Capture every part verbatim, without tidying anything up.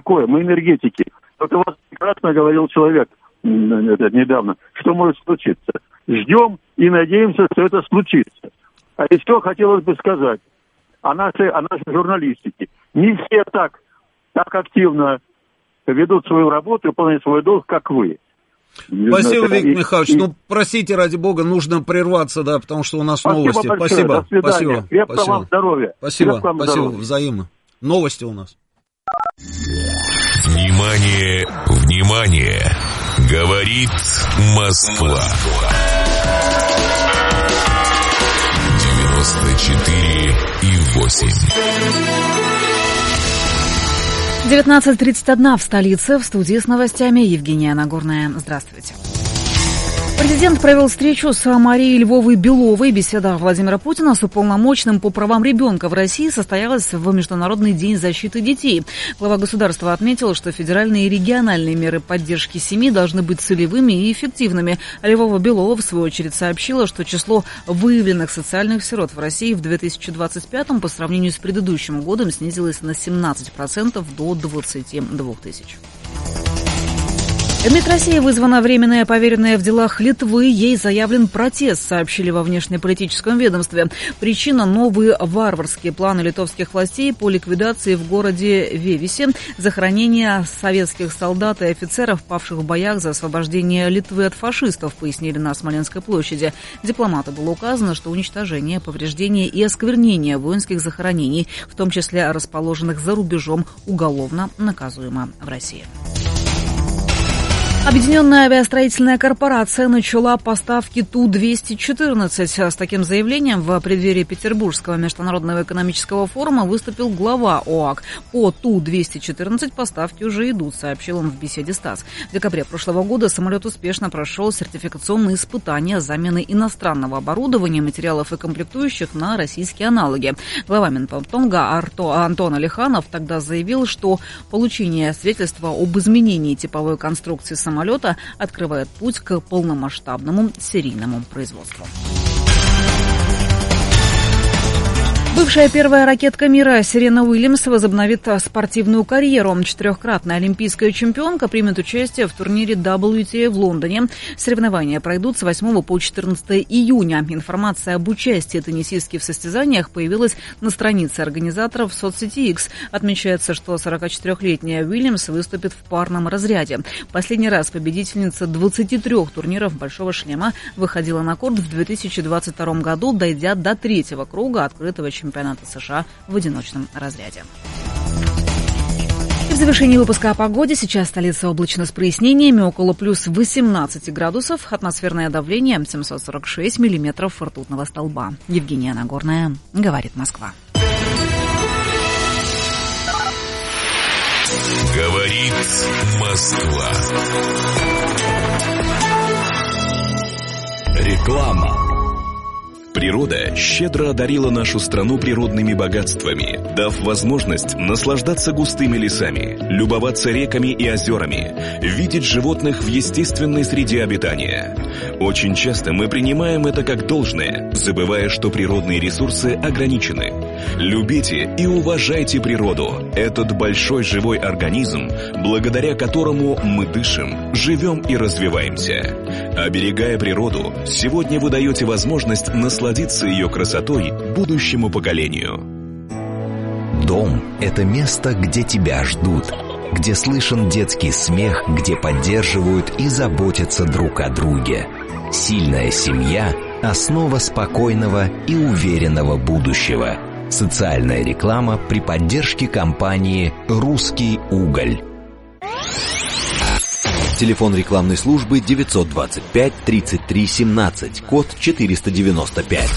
такое, мы энергетики. Вот у вас прекрасно говорил человек недавно, что может случиться. Ждем и надеемся, что это случится. А еще хотелось бы сказать о нашей, о нашей журналистике. Не все так, так активно ведут свою работу, выполняют свой долг, как вы. Спасибо, Это, Виктор и, Михайлович. И... Ну, простите, ради бога, нужно прерваться, да, потому что у нас Спасибо новости. большое. Спасибо. До свидания. Спасибо. Крепкого Спасибо. вам здоровья. Спасибо. Крепкого вам Спасибо. здоровья. Взаимно. Новости у нас. Внимание, внимание! Говорит Москва. девяносто четыре и восемь. девятнадцать тридцать один в столице. В студии с новостями Евгения Нагорная. Здравствуйте. Президент провел встречу с Марией Львовой-Беловой. Беседа Владимира Путина с уполномоченным по правам ребенка в России состоялась в Международный день защиты детей. Глава государства отметил, что федеральные и региональные меры поддержки семьи должны быть целевыми и эффективными. Львова-Белова, в свою очередь, сообщила, что число выявленных социальных сирот в России в две тысячи двадцать пятом по сравнению с предыдущим годом снизилось на семнадцать процентов до двадцати двух тысяч. В МИД России вызвана временная поверенная в делах Литвы. Ей заявлен протест, сообщили во внешнеполитическом ведомстве. Причина – новые варварские планы литовских властей по ликвидации в городе Вевисе захоронения советских солдат и офицеров, павших в боях за освобождение Литвы от фашистов, пояснили на Смоленской площади. Дипломату было указано, что уничтожение, повреждение и осквернение воинских захоронений, в том числе расположенных за рубежом, уголовно наказуемо в России. Объединенная авиастроительная корпорация начала поставки Ту двести четырнадцать. С таким заявлением в преддверии Петербургского международного экономического форума выступил глава ОАК. По Ту двести четырнадцать поставки уже идут, сообщил он в беседе с ТАСС. В декабре прошлого года самолет успешно прошел сертификационные испытания замены иностранного оборудования, материалов и комплектующих на российские аналоги. Глава Минпромторга Антон Алиханов тогда заявил, что получение свидетельства об изменении типовой конструкции самолета самолета открывает путь к полномасштабному серийному производству. Бывшая первая ракетка мира Серена Уильямс возобновит спортивную карьеру. Четырехкратная олимпийская чемпионка примет участие в турнире дабл ю ти эй в Лондоне. Соревнования пройдут с восьмого по четырнадцатое июня. Информация об участии теннисистки в состязаниях появилась на странице организаторов в соцсети X. Отмечается, что сорокачетырехлетняя Уильямс выступит в парном разряде. Последний раз победительница двадцати трёх турниров «Большого шлема» выходила на корт в две тысячи двадцать втором году, дойдя до третьего круга открытого чемпионата. чемпионата США в одиночном разряде. И в завершении выпуска о погоде. Сейчас столица облачно с прояснениями, около плюс восемнадцати градусов. Атмосферное давление семьсот сорок шесть миллиметров ртутного столба. Евгения Нагорная, говорит Москва. Говорит Москва. Реклама. Природа щедро одарила нашу страну природными богатствами, дав возможность наслаждаться густыми лесами, любоваться реками и озерами, видеть животных в естественной среде обитания. Очень часто мы принимаем это как должное, забывая, что природные ресурсы ограничены. Любите и уважайте природу, этот большой живой организм, благодаря которому мы дышим, живем и развиваемся. Оберегая природу, сегодня вы даете возможность насладиться ее красотой будущему поколению. Дом – это место, где тебя ждут, где слышен детский смех, где поддерживают и заботятся друг о друге. Сильная семья – основа спокойного и уверенного будущего. Социальная реклама при поддержке компании «Русский уголь». Телефон рекламной службы девятьсот двадцать пять тридцать три семнадцать, код четыреста девяносто пять.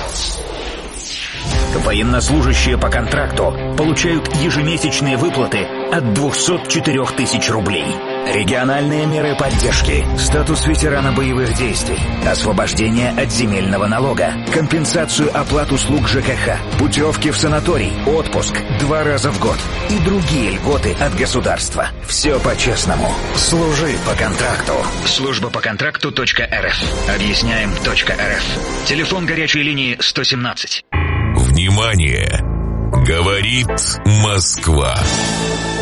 Военнослужащие по контракту получают ежемесячные выплаты от двухсот четырёх тысяч рублей. Региональные меры поддержки, статус ветерана боевых действий, освобождение от земельного налога, компенсацию оплат услуг ЖКХ, путевки в санаторий, отпуск два раза в год и другие льготы от государства. Все по-честному. Служи по контракту. Служба по контракту точка эр эф. Объясняем точка эр эф. Телефон горячей линии сто семнадцать. Внимание! Говорит Москва.